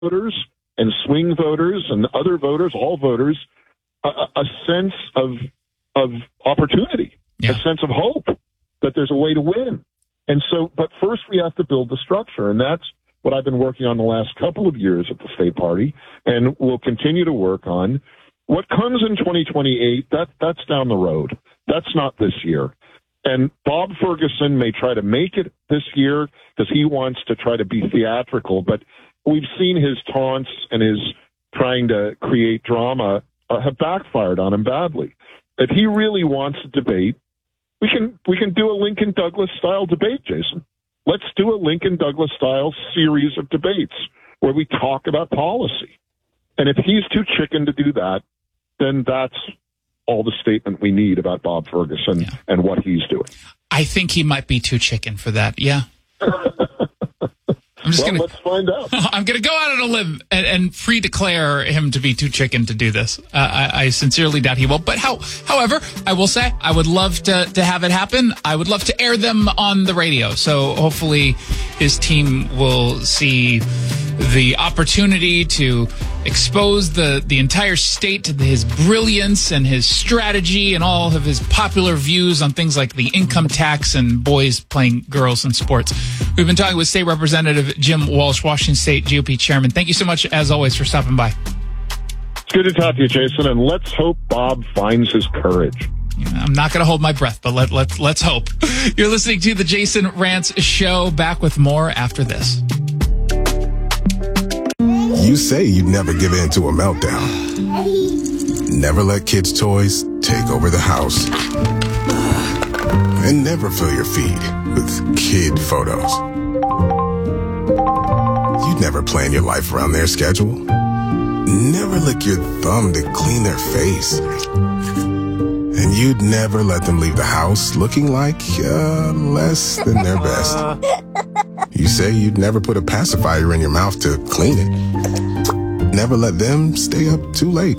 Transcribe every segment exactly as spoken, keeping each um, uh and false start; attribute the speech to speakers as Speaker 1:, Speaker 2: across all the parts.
Speaker 1: voters and swing voters and other voters, all voters, a, a sense of of opportunity, yeah. a sense of hope that there's a way to win. And so, but first we have to build the structure, and that's what I've been working on the last couple of years at the state party, and will continue to work on. What comes in twenty twenty-eight, that that's down the road. That's not this year. And Bob Ferguson may try to make it this year because he wants to try to be theatrical, but we've seen his taunts and his trying to create drama uh, have backfired on him badly. If he really wants to debate, we can we can do a Lincoln Douglas style debate, Jason. Let's do a Lincoln Douglas style series of debates where we talk about policy. And if he's too chicken to do that, then that's all the statement we need about Bob Ferguson yeah. and what he's doing.
Speaker 2: I think he might be too chicken for that. Yeah. I'm just
Speaker 1: well,
Speaker 2: gonna,
Speaker 1: let's find out.
Speaker 2: I'm going to go out on a limb and, and pre-declare him to be too chicken to do this. Uh, I, I sincerely doubt he will. But how, however, I will say I would love to, to have it happen. I would love to air them on the radio. So hopefully his team will see the opportunity to expose the, the entire state to his brilliance and his strategy and all of his popular views on things like the income tax and boys playing girls in sports. We've been talking with State Representative Jim Walsh, Washington State G O P Chairman. Thank you so much, as always, for stopping by.
Speaker 1: It's good to talk to you, Jason, and let's hope Bob finds his courage.
Speaker 2: I'm not going to hold my breath, but let, let, let's hope. You're listening to the Jason Rantz Show. Back with more after this.
Speaker 3: You say you'd never give in to a meltdown. Never let kids' toys take over the house. And never fill your feed with kid photos. You'd never plan your life around their schedule. Never lick your thumb to clean their face. And you'd never let them leave the house looking like uh, less than their best. You say you'd never put a pacifier in your mouth to clean it. Never let them stay up too late.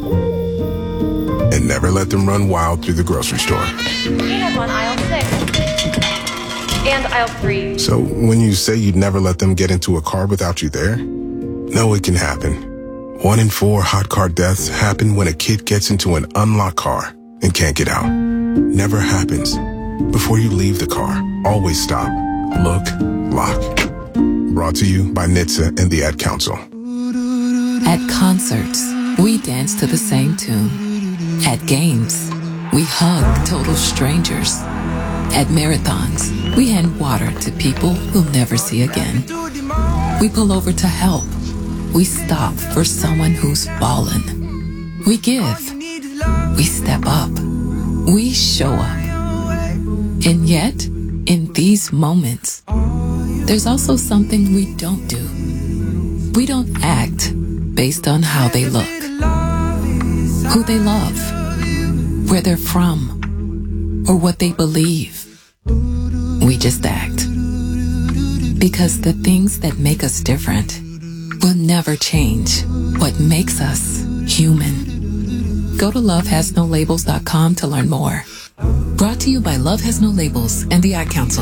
Speaker 3: And never let them run wild through the grocery store.
Speaker 4: We have on aisle six and aisle three.
Speaker 3: So when you say you'd never let them get into a car without you there, no, it can happen. One in four hot car deaths happen when a kid gets into an unlocked car and can't get out. Never happens. Before you leave the car, always stop, look, lock. Brought to you by N H T S A and the Ad Council.
Speaker 5: At concerts, we dance to the same tune. At games, we hug total strangers. At marathons, we hand water to people we'll never see again. We pull over to help. We stop for someone who's fallen. We give. We step up. We show up. And yet, in these moments, there's also something we don't do. We don't act based on how they look, who they love, where they're from, or what they believe. We just act. Because the things that make us different will never change what makes us human. Go to love has no labels dot com to learn more. Brought to you by Love Has No Labels and the Ad Council.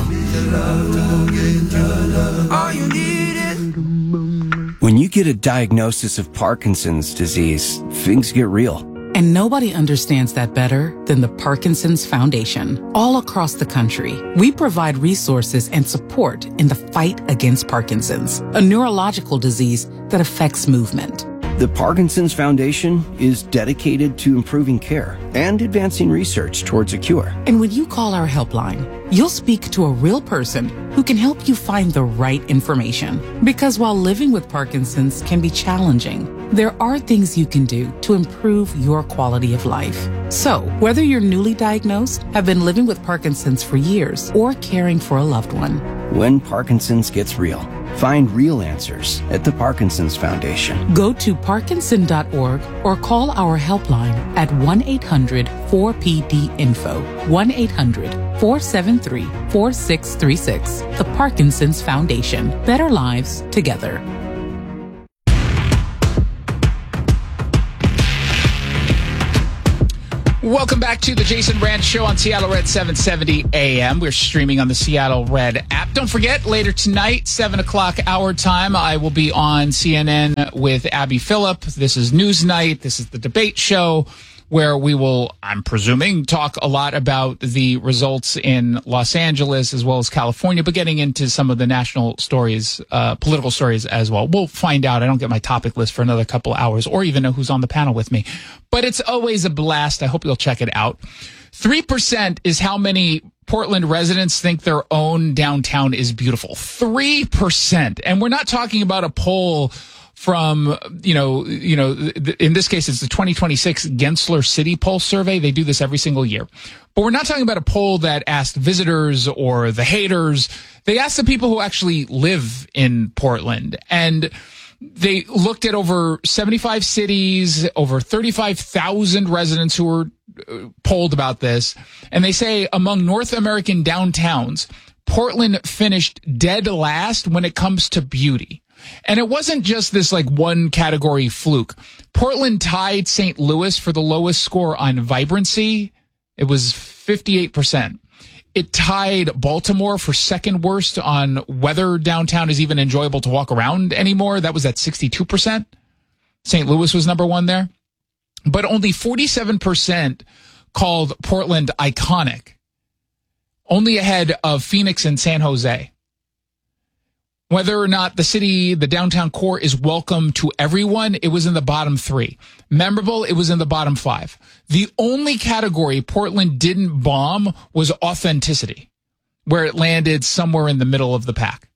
Speaker 6: When you get a diagnosis of Parkinson's disease, things get real.
Speaker 7: And nobody understands that better than the Parkinson's Foundation. All across the country, we provide resources and support in the fight against Parkinson's, a neurological disease that affects movement.
Speaker 6: The Parkinson's Foundation is dedicated to improving care and advancing research towards a cure.
Speaker 7: And when you call our helpline, you'll speak to a real person who can help you find the right information. Because while living with Parkinson's can be challenging, there are things you can do to improve your quality of life. So, whether you're newly diagnosed, have been living with Parkinson's for years, or caring for a loved one,
Speaker 6: when Parkinson's gets real, find real answers at the Parkinson's Foundation.
Speaker 7: Go to parkinson dot org or call our helpline at one eight hundred four P D info, one eight hundred four seven three four six three six. The Parkinson's Foundation. Better lives together.
Speaker 2: Welcome back to the Jason Rand Show on Seattle Red seven seventy A M. We're streaming on the Seattle Red app. Don't forget, later tonight, seven o'clock our time, I will be on C N N with Abby Phillip. This is News Night. This is the debate show where we will, I'm presuming, talk a lot about the results in Los Angeles as well as California, but getting into some of the national stories, uh, political stories as well. We'll find out. I don't get my topic list for another couple hours or even know who's on the panel with me. But it's always a blast. I hope you'll check it out. three percent is how many Portland residents think their own downtown is beautiful. three percent. And we're not talking about a poll from, you know, you know, in this case, it's the twenty twenty-six Gensler City Pulse survey. They do this every single year. But we're not talking about a poll that asked visitors or the haters. They asked the people who actually live in Portland. And they looked at over seventy-five cities, over thirty-five thousand residents who were polled about this. And they say among North American downtowns, Portland finished dead last when it comes to beauty. And it wasn't just this like one category fluke. Portland tied Saint Louis for the lowest score on vibrancy. It was fifty-eight percent. It tied Baltimore for second worst on whether downtown is even enjoyable to walk around anymore. That was at sixty-two percent. Saint Louis was number one there. But only forty-seven percent called Portland iconic. Only ahead of Phoenix and San Jose. Whether or not the city, the downtown core is welcome to everyone, it was in the bottom three. Memorable, it was in the bottom five. The only category Portland didn't bomb was authenticity, where it landed somewhere in the middle of the pack.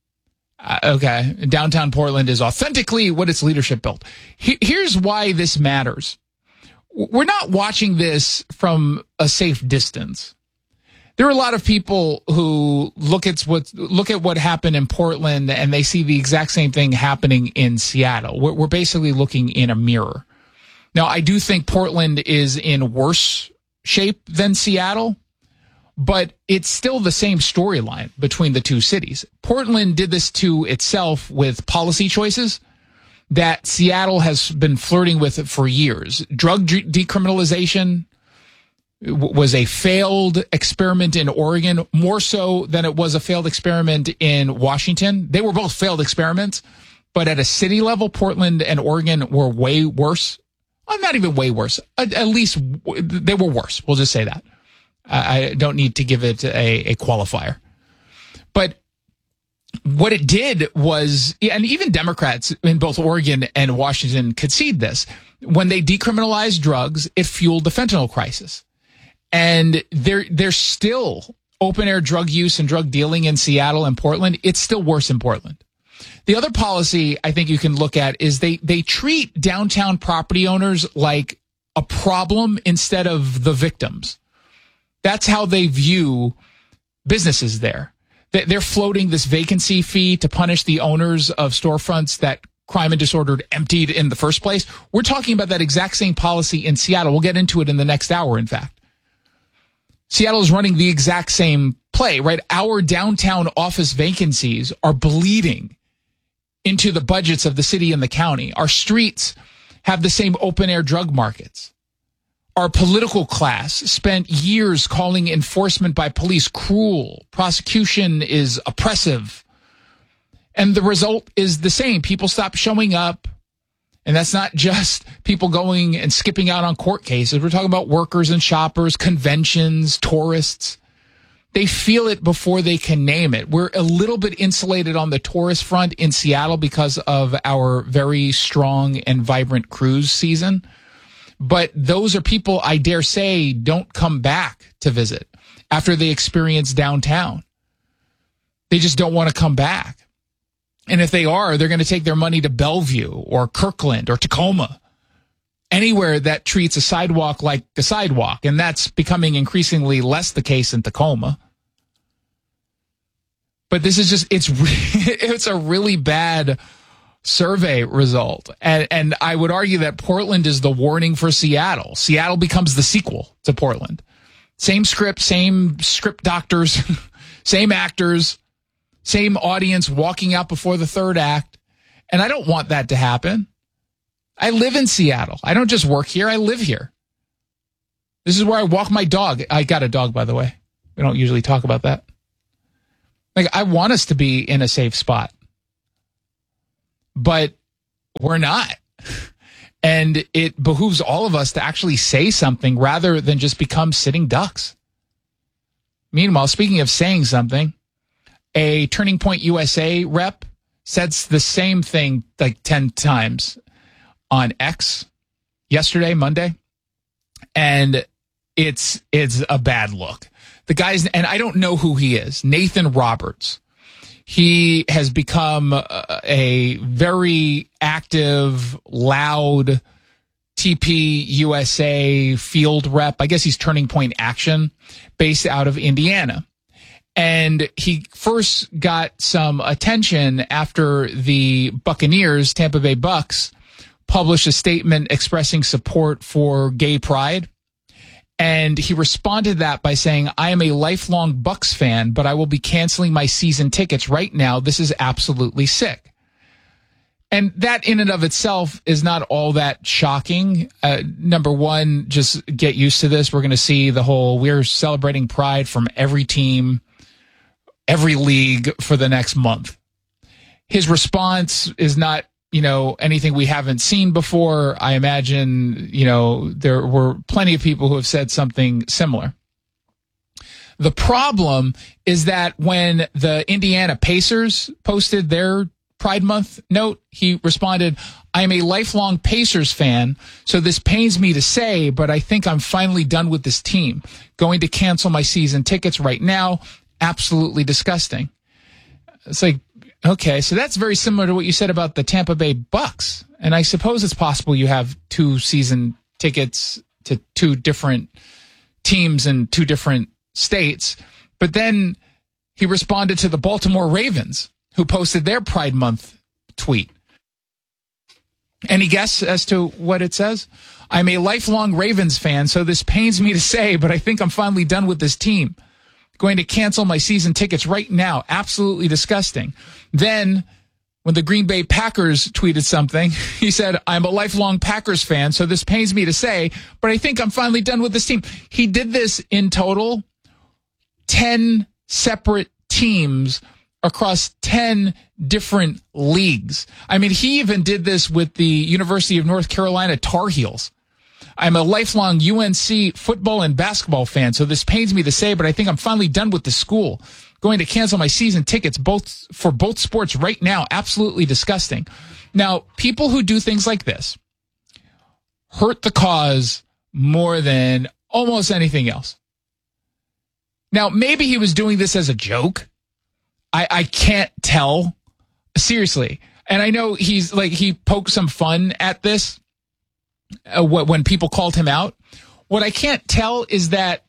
Speaker 2: Uh, okay, downtown Portland is authentically what its leadership built. He- here's why this matters. We're not watching this from a safe distance. There are a lot of people who look at what look at what happened in Portland and they see the exact same thing happening in Seattle. We're, we're basically looking in a mirror. Now, I do think Portland is in worse shape than Seattle, but it's still the same storyline between the two cities. Portland did this to itself with policy choices that Seattle has been flirting with for years. Drug de- decriminalization was a failed experiment in Oregon, more so than it was a failed experiment in Washington. They were both failed experiments, but at a city level, Portland and Oregon were way worse. Well, not even way worse. At, at least they were worse. We'll just say that. I don't need to give it a, a qualifier. But what it did was, and even Democrats in both Oregon and Washington concede this, when they decriminalized drugs, it fueled the fentanyl crisis. And there, there's still open air drug use and drug dealing in Seattle and Portland. It's still worse in Portland. The other policy I think you can look at is they, they treat downtown property owners like a problem instead of the victims. That's how they view businesses there. They're floating this vacancy fee to punish the owners of storefronts that crime and disorder emptied in the first place. We're talking about that exact same policy in Seattle. We'll get into it in the next hour, in fact. Seattle is running the exact same play, right? Our downtown office vacancies are bleeding into the budgets of the city and the county. Our streets have the same open air drug markets. Our political class spent years calling enforcement by police cruel. Prosecution is oppressive. And the result is the same. People stop showing up. And that's not just people going and skipping out on court cases. We're talking about workers and shoppers, conventions, tourists. They feel it before they can name it. We're a little bit insulated on the tourist front in Seattle because of our very strong and vibrant cruise season. But those are people, I dare say, don't come back to visit after they experience downtown. They just don't want to come back. And if they are, they're going to take their money to Bellevue or Kirkland or Tacoma, anywhere that treats a sidewalk like a sidewalk. And that's becoming increasingly less the case in Tacoma. But this is just, it's, it's a really bad survey result. And, and I would argue that Portland is the warning for Seattle. Seattle becomes the sequel to Portland. Same script, same script doctors, same actors, same audience walking out before the third act. And I don't want that to happen. I live in Seattle. I don't just work here. I live here. This is where I walk my dog. I got a dog, by the way. We don't usually talk about that. Like, I want us to be in a safe spot, but we're not. And it behooves all of us to actually say something rather than just become sitting ducks. Meanwhile, speaking of saying something, a Turning Point U S A rep said the same thing like ten times on X yesterday, Monday. And it's it's a bad look. The guy's, and I don't know who he is, Nathan Roberts. He has become a, a very active, loud T P U S A field rep. I guess he's Turning Point Action, based out of Indiana. And he first got some attention after the Buccaneers, Tampa Bay Bucks, published a statement expressing support for gay pride. And he responded to that by saying, I am a lifelong Bucks fan, but I will be canceling my season tickets right now. This is absolutely sick. And that in and of itself is not all that shocking. Uh, number one, just get used to this. We're going to see the whole, we're celebrating pride from every team, every league for the next month. His response is not, you know, anything we haven't seen before. I imagine, you know, there were plenty of people who have said something similar. The problem is that when the Indiana Pacers posted their Pride Month note, he responded, I am a lifelong Pacers fan, so this pains me to say, but I think I'm finally done with this team. Going to cancel my season tickets right now. Absolutely disgusting. It's like, okay, so that's very similar to what you said about the Tampa Bay Bucks. And I suppose it's possible you have two season tickets to two different teams in two different states. But then he responded to the Baltimore Ravens, who posted their Pride Month tweet. Any guess as to what it says? I'm a lifelong Ravens fan, so this pains me to say, but I think I'm finally done with this team. Going to cancel my season tickets right now. Absolutely disgusting. Then, when the Green Bay Packers tweeted something, he said, I'm a lifelong Packers fan, so this pains me to say, but I think I'm finally done with this team. He did this in total, ten separate teams across ten different leagues. I mean, he even did this with the University of North Carolina Tar Heels. I'm a lifelong U N C football and basketball fan, so this pains me to say, but I think I'm finally done with the school. Going to cancel my season tickets both for both sports right now. Absolutely disgusting. Now, people who do things like this hurt the cause more than almost anything else. Now, maybe he was doing this as a joke. I, I can't tell. Seriously. And I know he's like, he poked some fun at this uh, when people called him out. What I can't tell is that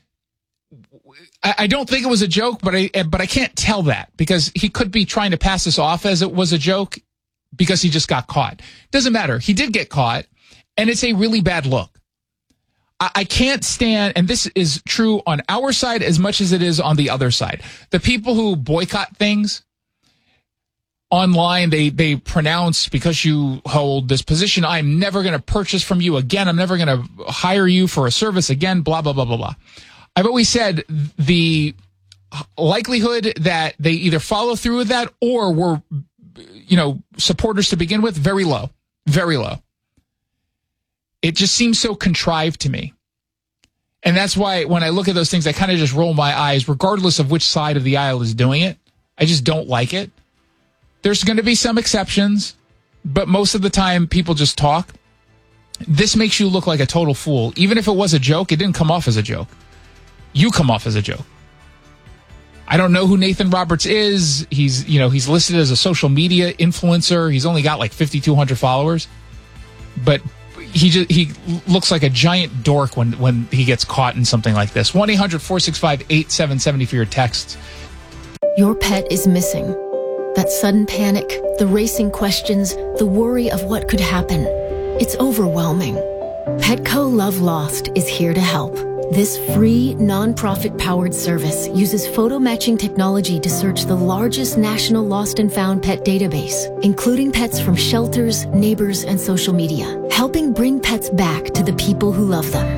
Speaker 2: I, I don't think it was a joke, but I, but I can't tell that because he could be trying to pass this off as it was a joke because he just got caught. Doesn't matter. He did get caught, and it's a really bad look. I can't stand, and this is true on our side as much as it is on the other side. The people who boycott things online, they, they pronounce, because you hold this position, I'm never going to purchase from you again. I'm never going to hire you for a service again, blah, blah, blah, blah, blah. I've always said the likelihood that they either follow through with that or were, you know, supporters to begin with, very low, very low. It just seems so contrived to me. And that's why when I look at those things, I kind of just roll my eyes, regardless of which side of the aisle is doing it. I just don't like it. There's going to be some exceptions, but most of the time people just talk. This makes you look like a total fool. Even if it was a joke, it didn't come off as a joke. You come off as a joke. I don't know who Nathan Roberts is. He's, you know, he's listed as a social media influencer. He's only got like fifty-two hundred followers, but He just, he looks like a giant dork when, when he gets caught in something like this. one eight hundred four six five eight seven seven zero for your texts.
Speaker 8: Your pet is missing. That sudden panic, the racing questions, the worry of what could happen. It's overwhelming. Petco Love Lost is here to help. This free, non-profit-powered service uses photo matching technology to search the largest national lost and found pet database, including pets from shelters, neighbors, and social media, helping bring pets back to the people who love them.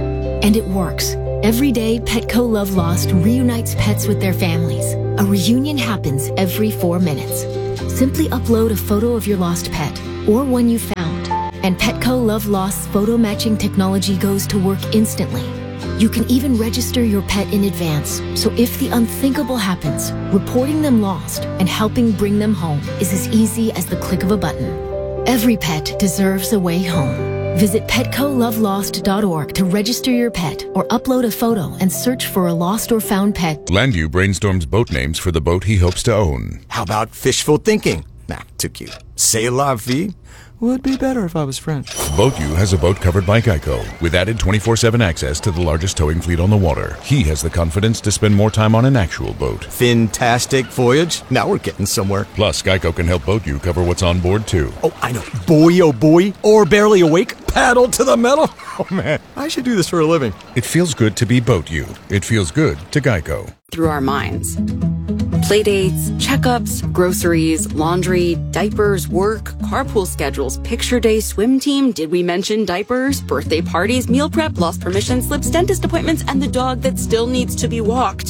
Speaker 8: And it works. Every day, Petco Love Lost reunites pets with their families. A reunion happens every four minutes. Simply upload a photo of your lost pet or one you found, and Petco Love Lost's photo matching technology goes to work instantly. You can even register your pet in advance, so if the unthinkable happens, reporting them lost and helping bring them home is as easy as the click of a button. Every pet deserves a way home. Visit petco love lost dot org to register your pet or upload a photo and search for a lost or found pet.
Speaker 9: Landview brainstorms boat names for the boat he hopes to own.
Speaker 10: How about fishful thinking? Nah, too cute. C'est la vie? Would be better if I was French.
Speaker 9: BoatU has a boat covered by Geico with added twenty-four seven access to the largest towing fleet on the water. He has the confidence to spend more time on an actual boat.
Speaker 10: Fantastic voyage. Now we're getting somewhere.
Speaker 9: Plus, Geico can help BoatU cover what's on board, too.
Speaker 10: Oh, I know. Boy, oh boy. Or barely awake. Paddle to the metal. Oh, man. I should do this for a living.
Speaker 9: It feels good to be BoatU. It feels good to Geico.
Speaker 11: Through our minds. Playdates, checkups, groceries, laundry, diapers, work, carpool schedules, picture day, swim team, did we mention diapers, birthday parties, meal prep, lost permission slips, dentist appointments, and the dog that still needs to be walked.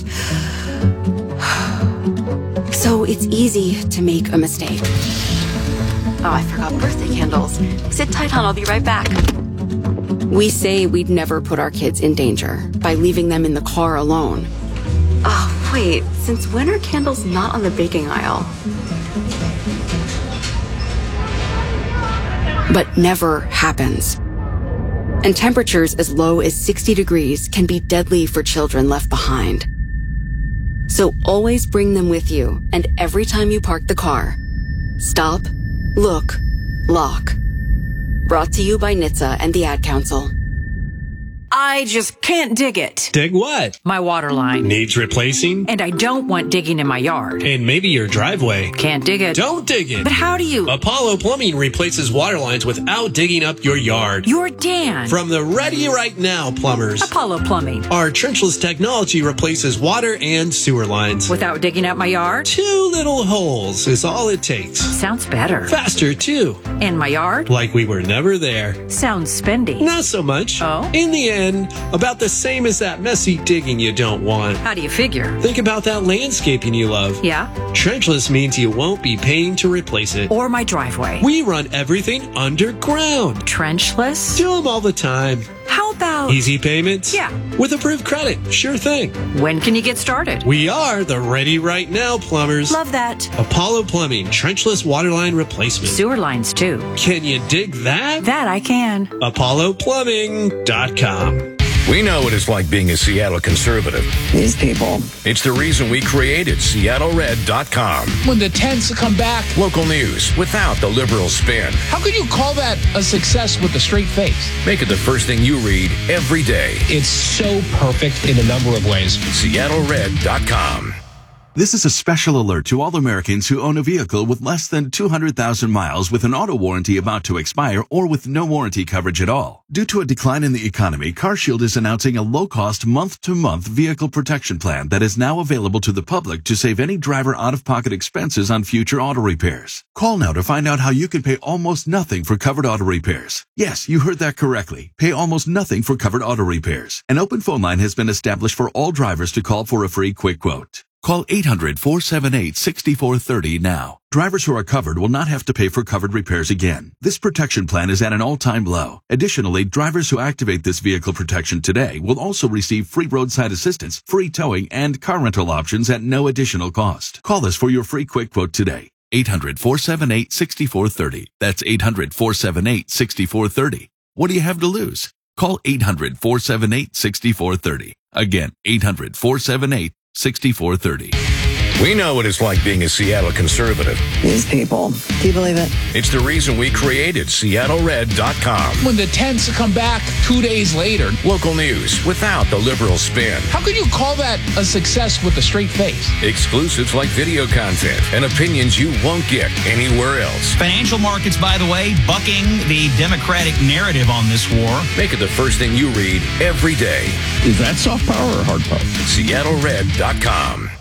Speaker 11: So it's easy to make a mistake. Oh, I forgot birthday candles. Sit tight, hon, I'll be right back. We say we'd never put our kids in danger by leaving them in the car alone. Oh, wait, since when are candles not on the baking aisle? But never happens. And temperatures as low as sixty degrees can be deadly for children left behind. So always bring them with you, and every time you park the car, stop, look, lock. Brought to you by N H T S A and the Ad Council.
Speaker 12: I just can't dig it.
Speaker 13: Dig what?
Speaker 12: My water line.
Speaker 13: Needs replacing?
Speaker 12: And I don't want digging in my yard.
Speaker 13: And maybe your driveway.
Speaker 12: Can't dig it.
Speaker 13: Don't dig it.
Speaker 12: But how do you?
Speaker 13: Apollo Plumbing replaces water lines without digging up your yard.
Speaker 12: You're Dan.
Speaker 13: From the Ready Right Now plumbers.
Speaker 12: Apollo Plumbing.
Speaker 13: Our trenchless technology replaces water and sewer lines.
Speaker 12: Without digging up my yard?
Speaker 13: Two little holes is all it takes.
Speaker 12: Sounds better.
Speaker 13: Faster, too.
Speaker 12: And my yard?
Speaker 13: Like we were never there.
Speaker 12: Sounds spendy.
Speaker 13: Not so much.
Speaker 12: Oh?
Speaker 13: In the end, about the same as that messy digging you don't want.
Speaker 12: How do you figure?
Speaker 13: Think about that landscaping you love.
Speaker 12: Yeah?
Speaker 13: Trenchless means you won't be paying to replace it.
Speaker 12: Or my driveway.
Speaker 13: We run everything underground.
Speaker 12: Trenchless?
Speaker 13: Do them all the time.
Speaker 12: How about...
Speaker 13: Easy payments?
Speaker 12: Yeah.
Speaker 13: With approved credit. Sure thing.
Speaker 12: When can you get started?
Speaker 13: We are the Ready Right Now plumbers.
Speaker 12: Love that.
Speaker 13: Apollo Plumbing, trenchless waterline replacement.
Speaker 12: Sewer lines, too.
Speaker 13: Can you dig that?
Speaker 12: That I can.
Speaker 13: apollo plumbing dot com.
Speaker 14: We know what it's like being a Seattle conservative.
Speaker 12: These people.
Speaker 14: It's the reason we created Seattle Red dot com.
Speaker 2: When the tents come back.
Speaker 14: Local news without the liberal spin.
Speaker 2: How could you call that a success with a straight face?
Speaker 14: Make it the first thing you read every day.
Speaker 15: It's so perfect in a number of ways.
Speaker 14: Seattle Red dot com.
Speaker 16: This is a special alert to all Americans who own a vehicle with less than two hundred thousand miles with an auto warranty about to expire or with no warranty coverage at all. Due to a decline in the economy, CarShield is announcing a low-cost month-to-month vehicle protection plan that is now available to the public to save any driver out-of-pocket expenses on future auto repairs. Call now to find out how you can pay almost nothing for covered auto repairs. Yes, you heard that correctly. Pay almost nothing for covered auto repairs. An open phone line has been established for all drivers to call for a free quick quote. Call eight hundred, four seven eight, six four three zero now. Drivers who are covered will not have to pay for covered repairs again. This protection plan is at an all-time low. Additionally, drivers who activate this vehicle protection today will also receive free roadside assistance, free towing, and car rental options at no additional cost. Call us for your free quick quote today. eight hundred, four seven eight, six four three zero. That's eight hundred, four seven eight, six four three zero. What do you have to lose? Call eight hundred, four seven eight, six four three zero. Again, eight hundred, four seven eight, six four three zero.
Speaker 14: We know what it's like being a Seattle conservative.
Speaker 12: These people. Do you believe it?
Speaker 14: It's the reason we created Seattle Red dot com.
Speaker 2: When the tents come back two days later.
Speaker 14: Local news without the liberal spin.
Speaker 2: How could you call that a success with a straight face?
Speaker 14: Exclusives like video content and opinions you won't get anywhere else.
Speaker 17: Financial markets, by the way, bucking the Democratic narrative on this war.
Speaker 14: Make it the first thing you read every day.
Speaker 18: Is that soft power or hard power?
Speaker 14: Seattle Red dot com.